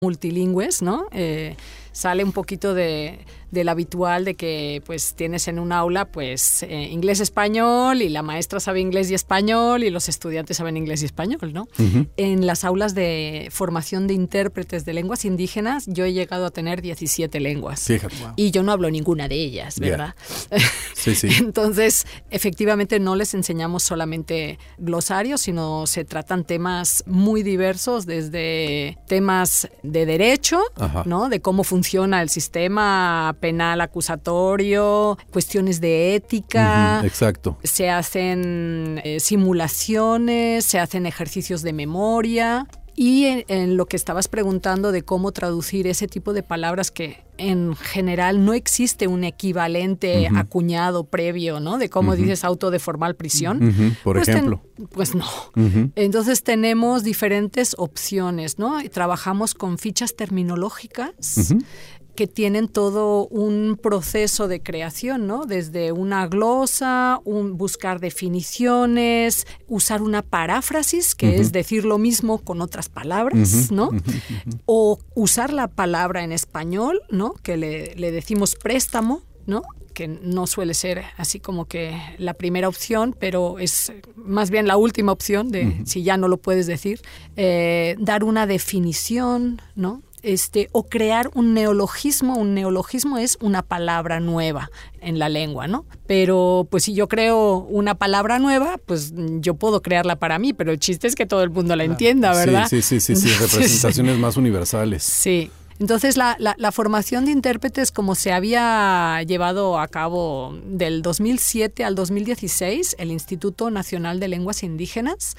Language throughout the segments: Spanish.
multilingües, ¿no? Sale un poquito del habitual de que pues tienes en un aula pues inglés-español y la maestra sabe inglés y español y los estudiantes saben inglés y español, ¿no? Uh-huh. En las aulas de formación de intérpretes de lenguas indígenas yo he llegado a tener 17 lenguas. Fíjate. Wow. Y yo no hablo ninguna de ellas, ¿verdad? Yeah. Sí, sí. Entonces, efectivamente no les enseñamos solamente glosarios, sino se tratan temas muy diversos, desde temas de derecho, ajá, ¿no? De cómo funciona el sistema penal acusatorio, cuestiones de ética. Uh-huh, exacto. Se hacen simulaciones, se hacen ejercicios de memoria. Y en lo que estabas preguntando de cómo traducir ese tipo de palabras que en general no existe un equivalente uh-huh, acuñado previo, ¿no? De cómo uh-huh, dices auto de formal prisión. Uh-huh, por ejemplo. Pues no. Uh-huh. Entonces tenemos diferentes opciones, ¿no? Y trabajamos con fichas terminológicas uh-huh, que tienen todo un proceso de creación, ¿no? Desde una glosa, buscar definiciones, usar una paráfrasis, que uh-huh, es decir lo mismo con otras palabras, uh-huh, ¿no? Uh-huh, uh-huh. O usar la palabra en español, ¿no? Que le decimos préstamo, ¿no? Que no suele ser así como que la primera opción, pero es más bien la última opción de uh-huh, si ya no lo puedes decir. Dar una definición, ¿no? O crear un neologismo. Un neologismo es una palabra nueva en la lengua, ¿no? Pero pues si yo creo una palabra nueva, pues yo puedo crearla para mí, pero el chiste es que todo el mundo la entienda, ¿verdad? Sí, representaciones más universales. Sí. Entonces la formación de intérpretes, como se había llevado a cabo del 2007 al 2016, el Instituto Nacional de Lenguas Indígenas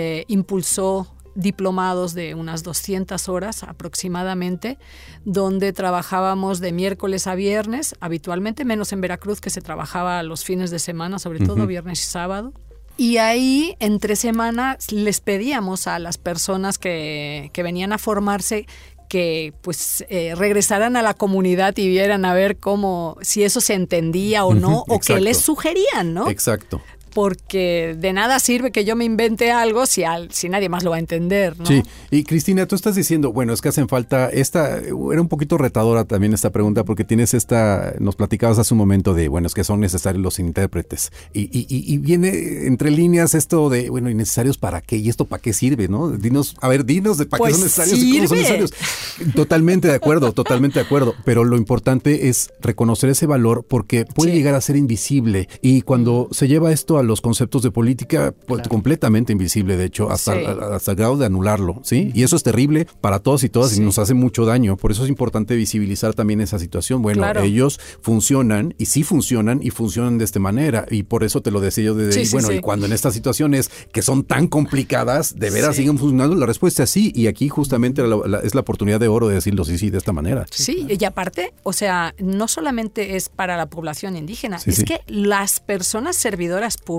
impulsó diplomados de unas 200 horas aproximadamente, donde trabajábamos de miércoles a viernes, habitualmente, menos en Veracruz, que se trabajaba los fines de semana, sobre todo uh-huh, viernes y sábado. Y ahí, entre semanas, les pedíamos a las personas que venían a formarse que pues regresaran a la comunidad y vieran a ver si eso se entendía o no, o qué les sugerían, ¿no? Exacto. Porque de nada sirve que yo me invente algo si nadie más lo va a entender, ¿no? Sí, y Cristina, tú estás diciendo, bueno, es que hacen falta era un poquito retadora también esta pregunta, porque tienes nos platicabas hace un momento de, bueno, es que son necesarios los intérpretes, y viene entre líneas esto de, bueno, ¿y necesarios para qué? ¿Y esto para qué sirve, no? Dinos de para qué son necesarios y cómo son necesarios. Totalmente de acuerdo, pero lo importante es reconocer ese valor, porque puede llegar a ser invisible, y cuando se lleva esto a los conceptos de política, pues claro, completamente invisible, de hecho, hasta el grado de anularlo, ¿sí? Y eso es terrible para todos y todas y nos hace mucho daño. Por eso es importante visibilizar también esa situación. Bueno, claro, ellos funcionan y sí funcionan y funcionan de esta manera, y por eso te lo decía yo desde ahí. Y cuando en estas situaciones que son tan complicadas, de veras siguen funcionando, la respuesta es sí, y aquí justamente es la oportunidad de oro de decirlo sí, de esta manera. Sí, claro. Y aparte, o sea, no solamente es para la población indígena, que las personas servidoras públicas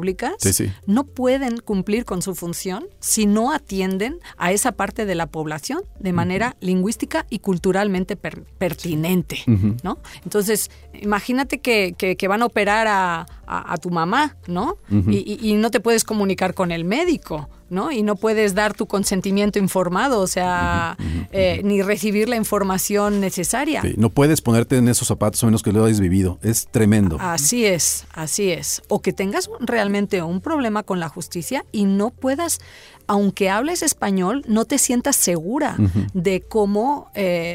no pueden cumplir con su función si no atienden a esa parte de la población de manera lingüística y culturalmente pertinente, uh-huh, ¿no? Entonces, imagínate que van a operar a tu mamá, ¿no? Uh-huh. Y no te puedes comunicar con el médico, ¿no? Y no puedes dar tu consentimiento informado, o sea, ni recibir la información necesaria. Sí, no puedes ponerte en esos zapatos a menos que lo hayas vivido. Es tremendo. Así es. O que tengas realmente un problema con la justicia y no puedas, aunque hables español, no te sientas segura uh-huh, de cómo,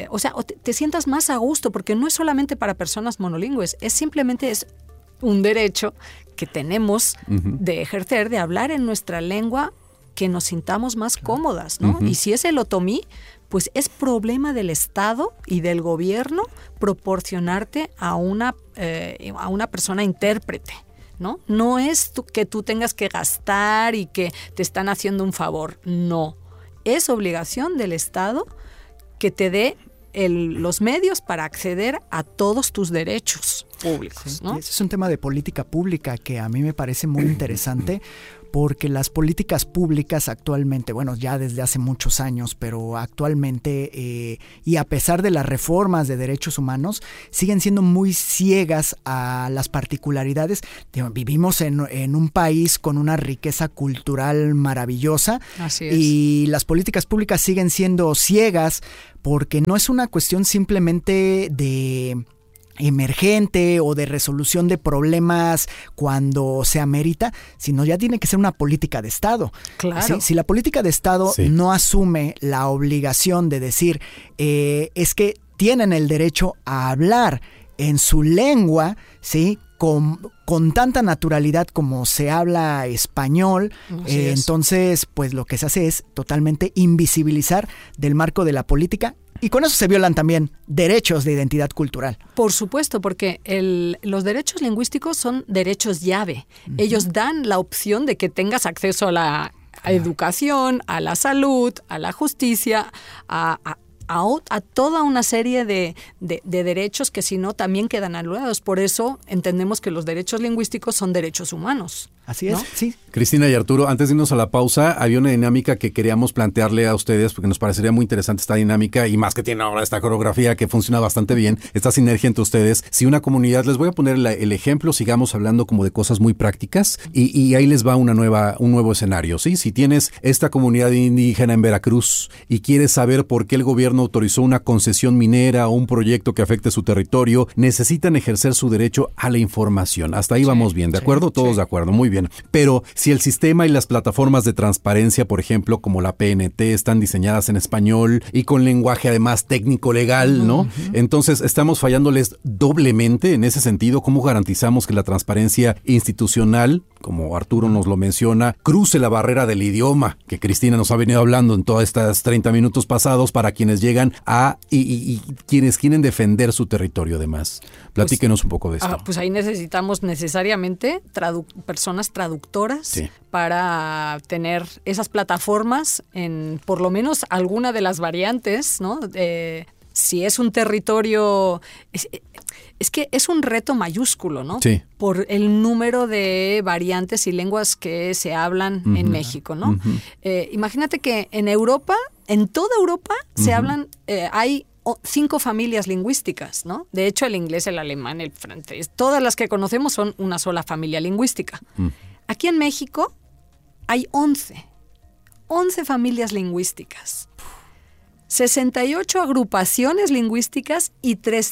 o te sientas más a gusto, porque no es solamente para personas monolingües, es un derecho que tenemos uh-huh, de ejercer, de hablar en nuestra lengua, que nos sintamos más cómodas, ¿no? Uh-huh. Y si es el otomí, pues es problema del Estado y del gobierno proporcionarte a una persona intérprete, ¿no? No es que tú tengas que gastar y que te están haciendo un favor, no. Es obligación del Estado que te dé los medios para acceder a todos tus derechos. públicos, ¿no? Es un tema de política pública que a mí me parece muy interesante, porque las políticas públicas actualmente, bueno, ya desde hace muchos años, pero actualmente, y a pesar de las reformas de derechos humanos, siguen siendo muy ciegas a las particularidades. Vivimos en un país con una riqueza cultural maravillosa. Así es. Y las políticas públicas siguen siendo ciegas porque no es una cuestión simplemente de emergente o de resolución de problemas cuando se amerita, sino ya tiene que ser una política de Estado. Claro. ¿Sí? Si la política de Estado no asume la obligación de decir es que tienen el derecho a hablar en su lengua, ¿sí? Con tanta naturalidad como se habla español, entonces pues lo que se hace es totalmente invisibilizar del marco de la política. Y con eso se violan también derechos de identidad cultural. Por supuesto, porque los derechos lingüísticos son derechos llave. Ellos dan la opción de que tengas acceso a la educación, a la salud, a la justicia, a toda una serie de derechos que si no también quedan anulados. Por eso entendemos que los derechos lingüísticos son derechos humanos. Así es, ¿no? Sí. Cristina y Arturo, antes de irnos a la pausa, había una dinámica que queríamos plantearle a ustedes porque nos parecería muy interesante esta dinámica y más que tiene ahora esta coreografía que funciona bastante bien, esta sinergia entre ustedes. Si una comunidad, les voy a poner el ejemplo, sigamos hablando como de cosas muy prácticas y ahí les va un nuevo escenario, ¿sí? Si tienes esta comunidad indígena en Veracruz y quieres saber por qué el gobierno autorizó una concesión minera o un proyecto que afecte su territorio, necesitan ejercer su derecho a la información. Hasta ahí vamos bien, ¿de acuerdo? Todos de acuerdo, muy bien. Pero si el sistema y las plataformas de transparencia, por ejemplo, como la PNT, están diseñadas en español y con lenguaje además técnico legal, ¿no? Entonces estamos fallándoles doblemente en ese sentido. ¿Cómo garantizamos que la transparencia institucional, como Arturo nos lo menciona, cruce la barrera del idioma que Cristina nos ha venido hablando en todas estas 30 minutos pasados para quienes llegan y quienes quieren defender su territorio además? Platíquenos un poco de esto. Pues ahí necesitamos necesariamente personas traductoras para tener esas plataformas en por lo menos alguna de las variantes, ¿no? Si es un territorio... Es que es un reto mayúsculo, ¿no? Sí. Por el número de variantes y lenguas que se hablan en México, ¿no? Imagínate que en Europa, en toda Europa, se hablan, hay 5 familias lingüísticas, ¿no? De hecho, el inglés, el alemán, el francés, todas las que conocemos son una sola familia lingüística. Aquí en México hay 11 familias lingüísticas. 68 agrupaciones lingüísticas y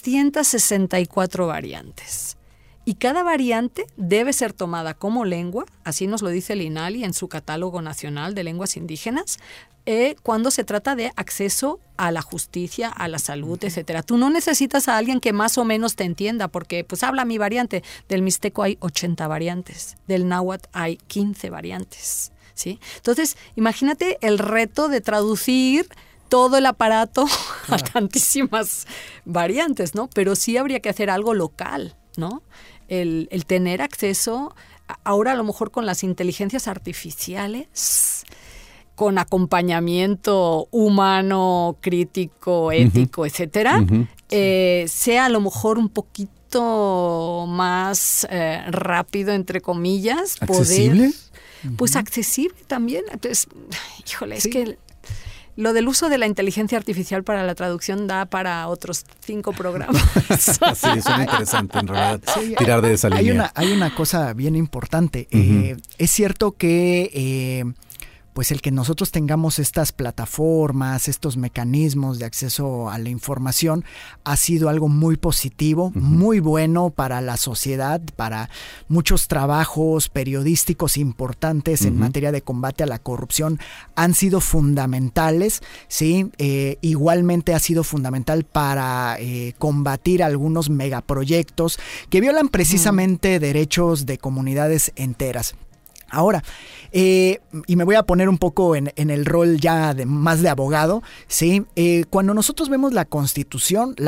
364 variantes. Y cada variante debe ser tomada como lengua, así nos lo dice el INALI en su Catálogo Nacional de Lenguas Indígenas, cuando se trata de acceso a la justicia, a la salud, etcétera. Tú no necesitas a alguien que más o menos te entienda, porque pues habla mi variante. Del mixteco hay 80 variantes, del náhuatl hay 15 variantes, ¿sí? Entonces, imagínate el reto de traducir todo el aparato a tantísimas variantes, ¿no? Pero sí habría que hacer algo local, ¿no? El tener acceso, ahora a lo mejor con las inteligencias artificiales, con acompañamiento humano, crítico, ético, etcétera, sea a lo mejor un poquito más rápido, entre comillas. ¿Accesible? Pues accesible también. Entonces, híjole, es que lo del uso de la inteligencia artificial para la traducción da para otros 5 programas. Sí, es muy interesante en realidad tirar de esa línea. Hay una cosa bien importante. Es cierto que pues el que nosotros tengamos estas plataformas, estos mecanismos de acceso a la información ha sido algo muy positivo, muy bueno para la sociedad, para muchos trabajos periodísticos importantes en materia de combate a la corrupción han sido fundamentales, ¿sí? Igualmente ha sido fundamental para combatir algunos megaproyectos que violan precisamente derechos de comunidades enteras. Ahora, y me voy a poner un poco en el rol ya más de abogado, ¿sí? Cuando nosotros vemos la Constitución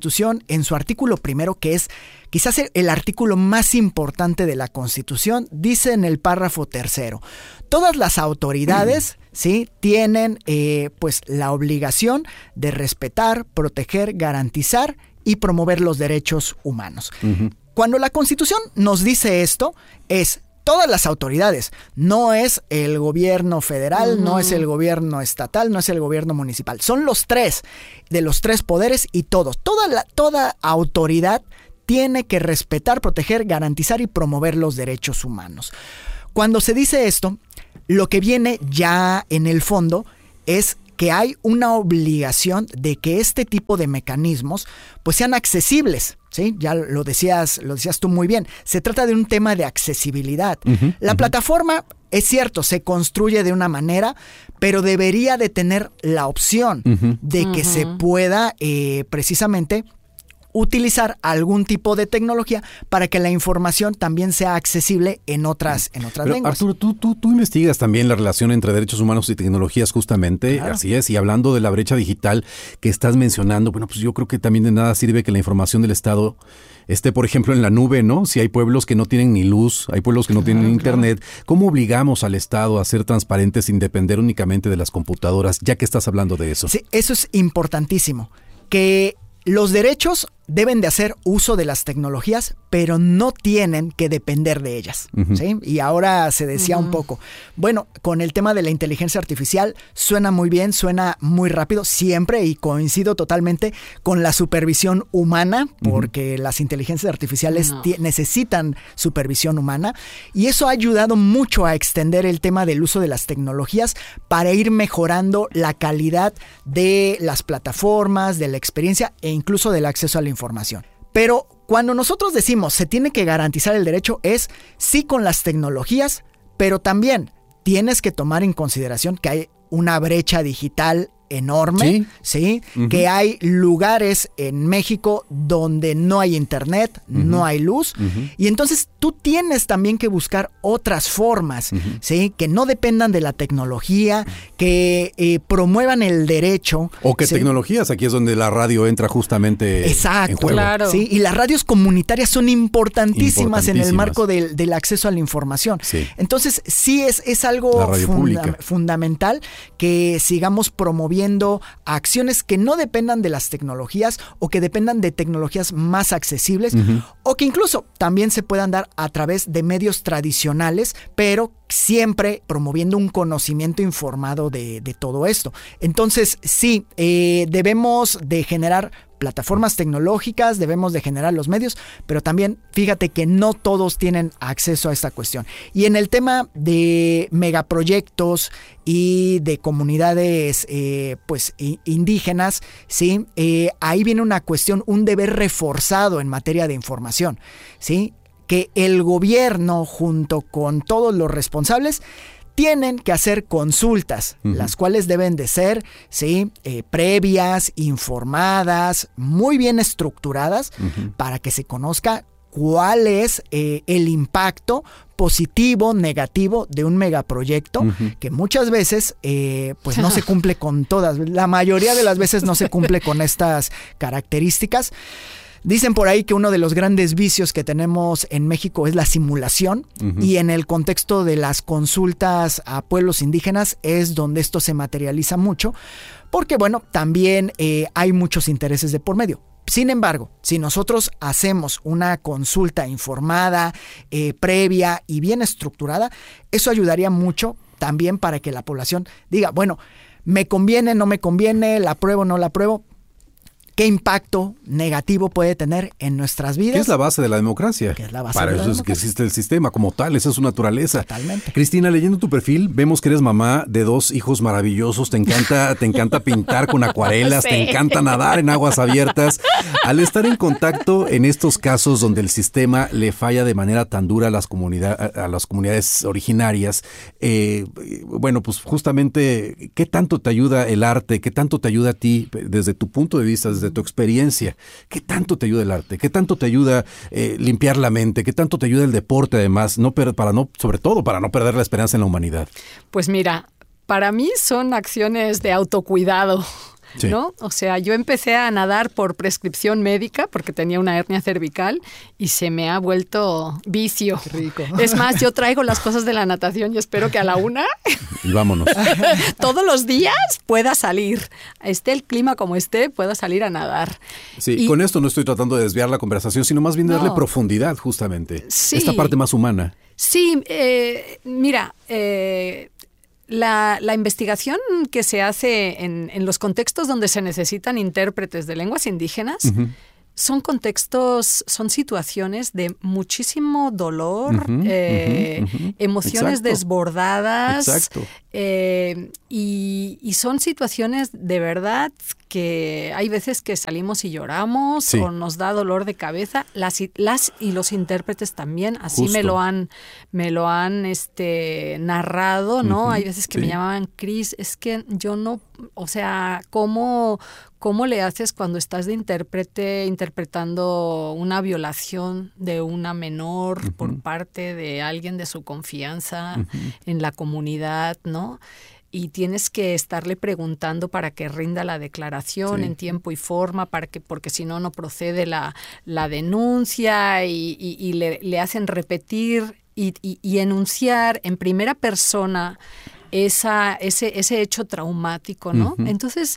en su artículo primero, que es quizás el artículo más importante de la Constitución, dice en el párrafo 3: todas las autoridades, ¿sí?, tienen pues la obligación de respetar, proteger, garantizar y promover los derechos humanos. cuando la Constitución nos dice esto, es todas las autoridades, no es el gobierno federal, no es el gobierno estatal, no es el gobierno municipal, son los tres, de los tres poderes y todos. Toda autoridad tiene que respetar, proteger, garantizar y promover los derechos humanos. Cuando se dice esto, lo que viene ya en el fondo es que hay una obligación de que este tipo de mecanismos pues sean accesibles, ¿sí? Ya lo decías tú muy bien. Se trata de un tema de accesibilidad. La plataforma, es cierto, se construye de una manera, pero debería de tener la opción de que se pueda precisamente utilizar algún tipo de tecnología para que la información también sea accesible en otras lenguas. Arturo, tú investigas también la relación entre derechos humanos y tecnologías justamente, claro. Así es, y hablando de la brecha digital que estás mencionando, bueno, pues yo creo que también de nada sirve que la información del Estado esté, por ejemplo, en la nube, ¿no? Si hay pueblos que no tienen ni luz, hay pueblos que no tienen internet, ¿cómo obligamos al Estado a ser transparentes sin depender únicamente de las computadoras, ya que estás hablando de eso? Sí, eso es importantísimo, que los derechos deben de hacer uso de las tecnologías, pero no tienen que depender de ellas, ¿sí? Y ahora se decía un poco, bueno, con el tema de la inteligencia artificial suena muy bien, suena muy rápido, siempre, y coincido totalmente con la supervisión humana, porque las inteligencias artificiales necesitan supervisión humana, y eso ha ayudado mucho a extender el tema del uso de las tecnologías para ir mejorando la calidad de las plataformas, de la experiencia e incluso del acceso a la información. Pero cuando nosotros decimos se tiene que garantizar el derecho es sí con las tecnologías, pero también tienes que tomar en consideración que hay una brecha digital enorme, ¿sí? Que hay lugares en México donde no hay internet, no hay luz, y entonces tú tienes también que buscar otras formas, ¿sí? Que no dependan de la tecnología, que promuevan el derecho. O que tecnologías, aquí es donde la radio entra justamente en juego. Claro. Sí, y las radios comunitarias son importantísimas en el marco del acceso a la información. Sí. Entonces, sí es algo fundamental que sigamos promoviendo acciones que no dependan de las tecnologías o que dependan de tecnologías más accesibles o que incluso también se puedan dar a través de medios tradicionales, pero siempre promoviendo un conocimiento informado de todo esto. Entonces, sí, debemos de generar plataformas tecnológicas, debemos de generar los medios, pero también fíjate que no todos tienen acceso a esta cuestión. Y en el tema de megaproyectos y de comunidades pues indígenas, ¿sí? Ahí viene una cuestión, un deber reforzado en materia de información, ¿sí? Que el gobierno junto con todos los responsables tienen que hacer consultas, las cuales deben de ser, ¿sí? Previas, informadas, muy bien estructuradas, para que se conozca cuál es el impacto positivo, negativo de un megaproyecto, que muchas veces pues no se cumple con todas, la mayoría de las veces no se cumple con estas características. Dicen por ahí que uno de los grandes vicios que tenemos en México es la simulación, y en el contexto de las consultas a pueblos indígenas es donde esto se materializa mucho, porque bueno, también hay muchos intereses de por medio. Sin embargo, si nosotros hacemos una consulta informada, previa y bien estructurada, eso ayudaría mucho también para que la población diga, bueno, me conviene, no me conviene, la apruebo, no la apruebo. ¿Qué impacto negativo puede tener en nuestras vidas? ¿Qué es la base de la democracia? ¿Qué es la base Para de la eso democracia? Es que existe el sistema como tal, esa es su naturaleza. Totalmente. Cristina, leyendo tu perfil, vemos que eres mamá de 2 hijos maravillosos, te encanta pintar con acuarelas, te encanta nadar en aguas abiertas. Al estar en contacto en estos casos donde el sistema le falla de manera tan dura a las comunidades originarias, bueno, pues justamente, ¿qué tanto te ayuda el arte? ¿Qué tanto te ayuda a ti desde tu punto de vista, desde tu experiencia? ¿Qué tanto te ayuda el arte? ¿Qué tanto te ayuda limpiar la mente? ¿Qué tanto te ayuda el deporte además? Sobre todo para no perder la esperanza en la humanidad. Pues mira, para mí son acciones de autocuidado. Sí. ¿no? O sea, yo empecé a nadar por prescripción médica porque tenía una hernia cervical y se me ha vuelto vicio. Qué rico. Es más, yo traigo las cosas de la natación y espero que a la 1 Y vámonos. todos los días pueda salir, esté el clima como esté, pueda salir a nadar. Sí, Y- con esto no estoy tratando de desviar la conversación, sino más bien de darle No. profundidad, justamente. Sí. Esta parte más humana. Sí, mira, la investigación que se hace en los contextos donde se necesitan intérpretes de lenguas indígenas son contextos, son situaciones de muchísimo dolor, emociones Exacto. desbordadas. Exacto. Y son situaciones de verdad que hay veces que salimos y lloramos Sí. o nos da dolor de cabeza. Las y los intérpretes también, así Justo. me lo han narrado, ¿no? Ujú, Hay veces que sí. me llamaban, Cris, es que yo no, o sea, ¿cómo le haces cuando estás de intérprete interpretando una violación de una menor por parte de alguien de su confianza en la comunidad, ¿no? Y tienes que estarle preguntando para que rinda la declaración Sí. en tiempo y forma, porque si no, no procede la denuncia y le hacen repetir y enunciar en primera persona ese hecho traumático, ¿no? Ujú. Entonces,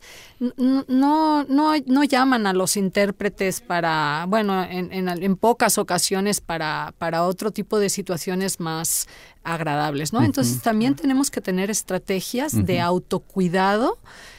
no llaman a los intérpretes para, bueno, en pocas ocasiones para otro tipo de situaciones más agradables, ¿no? Entonces, también tenemos que tener estrategias de autocuidado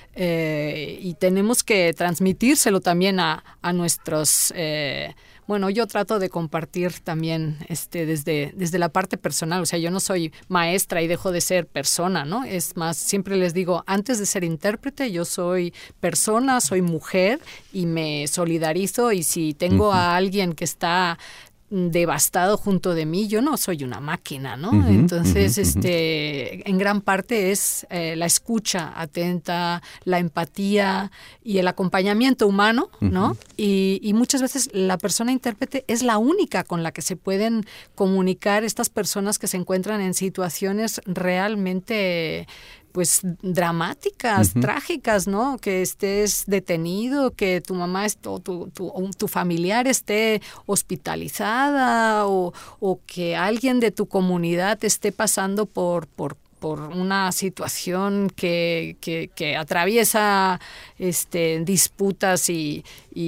y tenemos que transmitírselo también a nuestros... bueno, yo trato de compartir también desde la parte personal. O sea, yo no soy maestra y dejo de ser persona, ¿no? Es más, siempre les digo, antes de ser intérprete, yo soy persona, soy mujer y me solidarizo. Y si tengo a alguien que está devastado junto de mí, yo no soy una máquina, ¿no? Entonces, en gran parte es la escucha atenta, la empatía y el acompañamiento humano, ¿no? Y muchas veces la persona intérprete es la única con la que se pueden comunicar estas personas que se encuentran en situaciones realmente pues dramáticas, trágicas, ¿no? Que estés detenido, que tu mamá o tu familiar esté hospitalizada o que alguien de tu comunidad esté pasando por una situación que atraviesa disputas y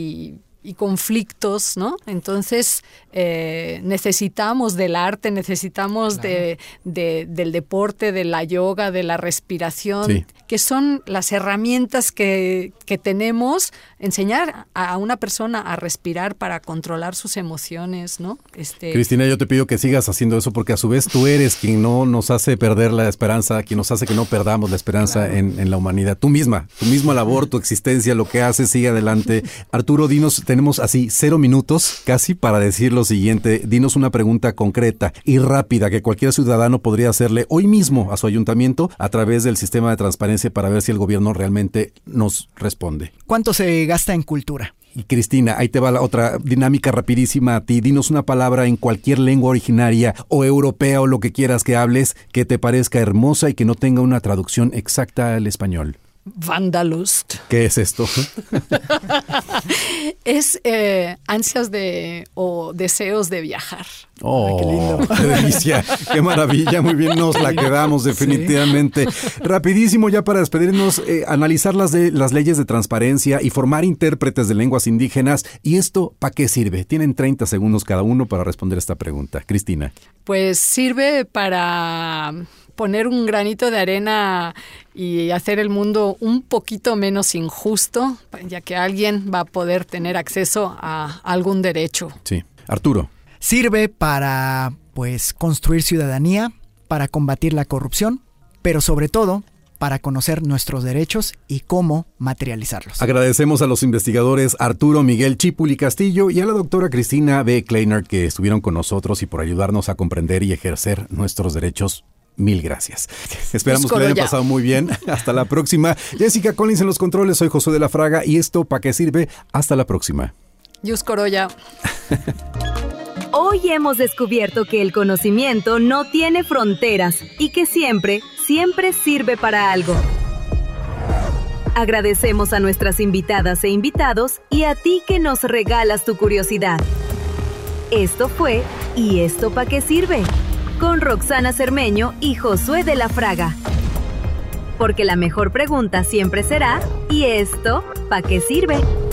conflictos, ¿no? Entonces necesitamos del arte, necesitamos del deporte, de la yoga, de la respiración, Sí. que son las herramientas que tenemos, enseñar a una persona a respirar para controlar sus emociones, ¿no? Cristina, yo te pido que sigas haciendo eso porque a su vez tú eres quien no nos hace perder la esperanza, quien nos hace que no perdamos la esperanza en la humanidad. Tú misma labor, tu existencia, lo que haces, sigue adelante. Arturo, dinos, tenemos así 0 minutos casi para decir lo siguiente. Dinos una pregunta concreta y rápida que cualquier ciudadano podría hacerle hoy mismo a su ayuntamiento a través del sistema de transparencia para ver si el gobierno realmente nos responde. ¿Cuánto se gasta en cultura? Y Cristina, ahí te va la otra dinámica rapidísima a ti. Dinos una palabra en cualquier lengua originaria o europea o lo que quieras que hables que te parezca hermosa y que no tenga una traducción exacta al español. Wanderlust. ¿Qué es esto? Es ansias o deseos de viajar. Oh, qué lindo. qué delicia, qué maravilla, muy bien, nos la quedamos definitivamente. Rapidísimo ya para despedirnos, analizar las leyes de transparencia y formar intérpretes de lenguas indígenas. ¿Y esto para qué sirve? Tienen 30 segundos cada uno para responder esta pregunta. Cristina. Pues sirve para poner un granito de arena y hacer el mundo un poquito menos injusto, ya que alguien va a poder tener acceso a algún derecho. Sí. Arturo. Sirve para, pues, construir ciudadanía, para combatir la corrupción, pero sobre todo para conocer nuestros derechos y cómo materializarlos. Agradecemos a los investigadores Arturo Miguel Chipuli Castillo y a la doctora Cristina B. Kleiner que estuvieron con nosotros y por ayudarnos a comprender y ejercer nuestros derechos. Mil gracias. Esperamos que lo hayan pasado muy bien. Hasta la próxima. Jessica Collins en los controles. Soy Josué de la Fraga. ¿Y esto para qué sirve? Hasta la próxima. Yus Corolla. Hoy hemos descubierto que el conocimiento no tiene fronteras y que siempre sirve para algo. Agradecemos a nuestras invitadas e invitados y a ti que nos regalas tu curiosidad. Esto fue ¿Y esto pa' qué sirve? Con Roxana Cermeño y Josué de la Fraga. Porque la mejor pregunta siempre será ¿y esto pa' qué sirve?